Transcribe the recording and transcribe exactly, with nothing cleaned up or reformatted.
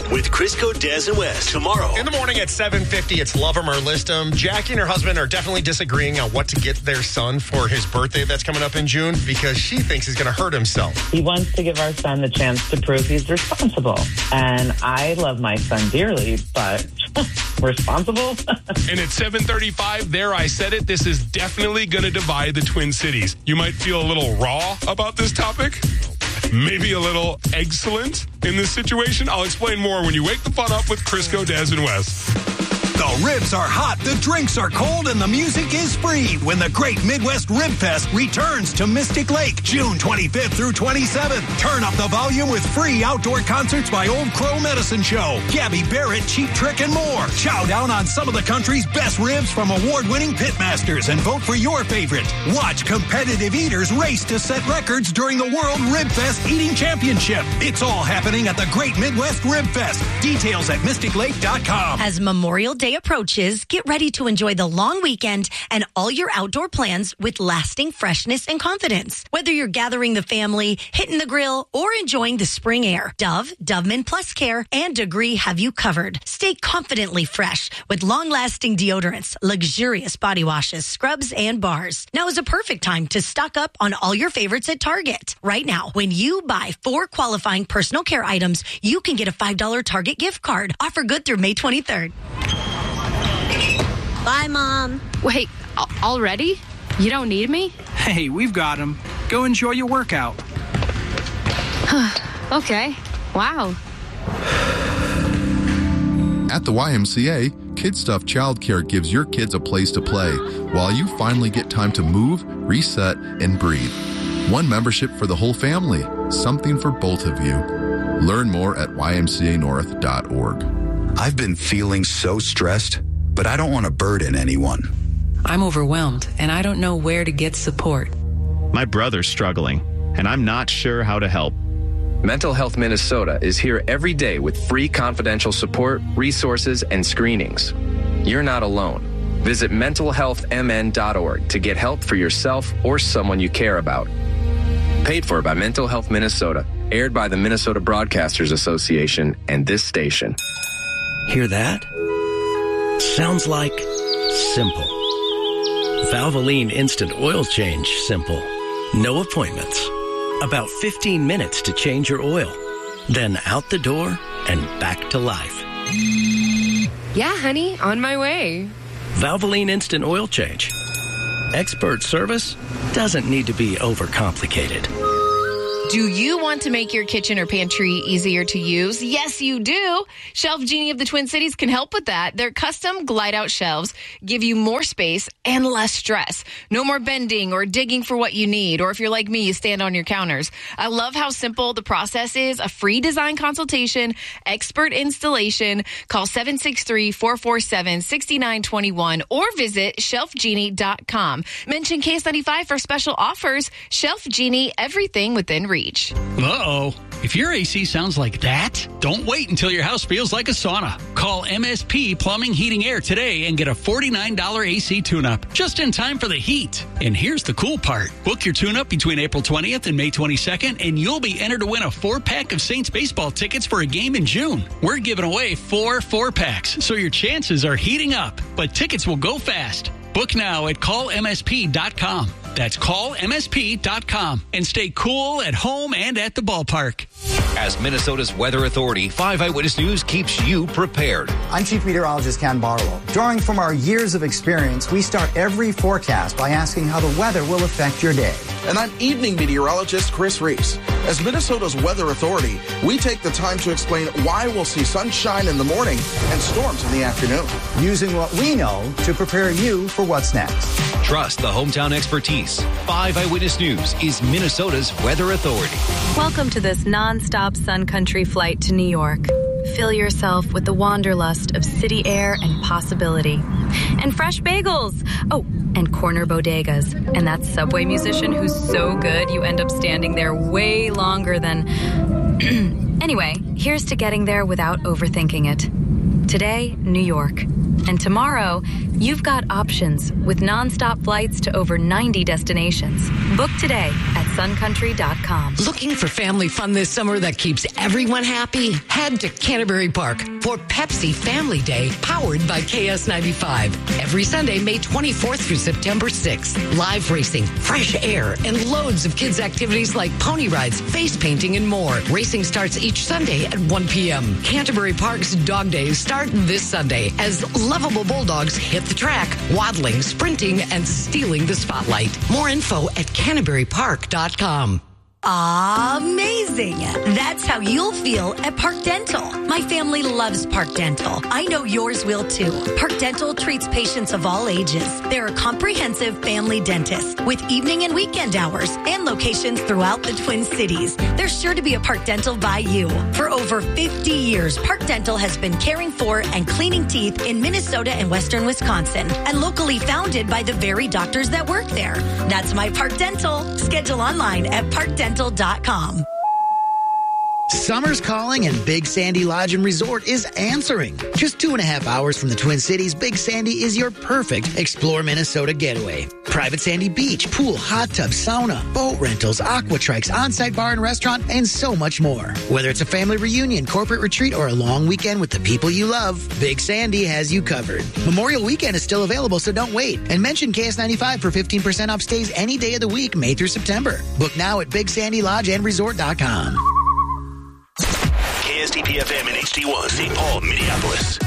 with Crisco, Des, and West. Tomorrow. In the morning at seven fifty, it's Love 'em or List 'em. Jackie and her husband are definitely disagreeing on what to get their son for his birthday that's coming up in June because she thinks he's going to hurt himself. He wants to give our son the chance to prove he's responsible. And I love my son dearly, but responsible? And at seven thirty-five, there I said it, this is definitely going to divide the Twin Cities. You might feel a little raw about this topic. Maybe a little excellent in this situation. I'll explain more when you wake the fun up with Crisco, Des, and West. The ribs are hot, the drinks are cold, and the music is free when the Great Midwest Rib Fest returns to Mystic Lake June twenty-fifth through twenty-seventh. Turn up the volume with free outdoor concerts by Old Crow Medicine Show, Gabby Barrett, Cheap Trick, and more. Chow down on some of the country's best ribs from award-winning pitmasters and vote for your favorite. Watch competitive eaters race to set records during the World Rib Fest Eating Championship. It's all happening at the Great Midwest Rib Fest. Details at mystic lake dot com. As Memorial Day approaches, get ready to enjoy the long weekend and all your outdoor plans with lasting freshness and confidence. Whether you're gathering the family, hitting the grill, or enjoying the spring air, Dove, Doveman Plus Care, and Degree have you covered. Stay confidently fresh with long-lasting deodorants, luxurious body washes, scrubs, and bars. Now is a perfect time to stock up on all your favorites at Target. Right now, when you buy four qualifying personal care items, you can get a five dollars Target gift card. Offer good through May twenty-third. Bye, Mom. Wait, already? You don't need me? Hey, we've got him. Go enjoy your workout. Okay. Wow. At the Y M C A, Kid Stuff Childcare gives your kids a place to play while you finally get time to move, reset, and breathe. One membership for the whole family. Something for both of you. Learn more at y m c a north dot org. I've been feeling so stressed, but I don't want to burden anyone. I'm overwhelmed, and I don't know where to get support. My brother's struggling, and I'm not sure how to help. Mental Health Minnesota is here every day with free confidential support, resources, and screenings. You're not alone. Visit mental health m n dot org to get help for yourself or someone you care about. Paid for by Mental Health Minnesota. Aired by the Minnesota Broadcasters Association and this station. Hear that? Sounds like simple. Valvoline Instant Oil Change simple. No appointments. About fifteen minutes to change your oil. Then out the door and back to life. Yeah, honey, on my way. Valvoline Instant Oil Change. Expert service doesn't need to be overcomplicated. Do you want to make your kitchen or pantry easier to use? Yes, you do. Shelf Genie of the Twin Cities can help with that. Their custom glide-out shelves give you more space and less stress. No more bending or digging for what you need. Or if you're like me, you stand on your counters. I love how simple the process is. A free design consultation, expert installation. Call seven six three, four four seven, six nine two one or visit shelf genie dot com. Mention K S ninety-five for special offers. Shelf Genie, everything within reach. Uh-oh. If your A C sounds like that, don't wait until your house feels like a sauna. Call M S P Plumbing, Heating, Air today and get a forty-nine dollars A C tune-up just in time for the heat. And here's the cool part. Book your tune-up between April twentieth and May twenty-second, and you'll be entered to win a four-pack of Saints baseball tickets for a game in June. We're giving away four four-packs, so your chances are heating up, but tickets will go fast. Book now at call m s p dot com. That's call m s p dot com and stay cool at home and at the ballpark. As Minnesota's weather authority, five Eyewitness News keeps you prepared. I'm Chief Meteorologist Ken Barlow. Drawing from our years of experience, we start every forecast by asking how the weather will affect your day. And I'm Evening Meteorologist Chris Reese. As Minnesota's weather authority, we take the time to explain why we'll see sunshine in the morning and storms in the afternoon. Using what we know to prepare you for what's next. Trust the hometown expertise. five Eyewitness News is Minnesota's weather authority. Welcome to this non-stop Sun Country flight to New York. Fill yourself with the wanderlust of city air and possibility. And fresh bagels. Oh, and corner bodegas. And that Subway musician who's so good you end up standing there way longer than... Anyway, here's to getting there without overthinking it. Today, New York. And tomorrow, you've got options with nonstop flights to over ninety destinations. Book today at sun country dot com. Looking for family fun this summer that keeps everyone happy? Head to Canterbury Park for Pepsi Family Day, powered by K S ninety-five. Every Sunday, May twenty-fourth through September sixth. Live racing, fresh air, and loads of kids' activities like pony rides, face painting, and more. Racing starts each Sunday at one p.m. Canterbury Park's Dog Days start this Sunday as lovable bulldogs hit the track, waddling, sprinting, and stealing the spotlight. More info at canterbury park dot com. Amazing. That's how you'll feel at Park Dental. My family loves Park Dental. I know yours will too. Park Dental treats patients of all ages. They're a comprehensive family dentist with evening and weekend hours and locations throughout the Twin Cities. There's sure to be a Park Dental by you. For over fifty years, Park Dental has been caring for and cleaning teeth in Minnesota and Western Wisconsin, and locally founded by the very doctors that work there. That's my Park Dental. Schedule online at park dental dot com. Summer's calling and Big Sandy Lodge and Resort is answering. Just two and a half hours from the Twin Cities, Big Sandy is your perfect Explore Minnesota getaway. Private sandy beach, pool, hot tub, sauna, boat rentals, aqua trikes, on-site bar and restaurant, and so much more. Whether it's a family reunion, corporate retreat, or a long weekend with the people you love, Big Sandy has you covered. Memorial Weekend is still available, so don't wait. And mention K S ninety-five for fifteen percent off stays any day of the week, May through September. Book now at big sandy lodge and resort dot com. K S T P F M and H D one, Saint Paul, Minneapolis.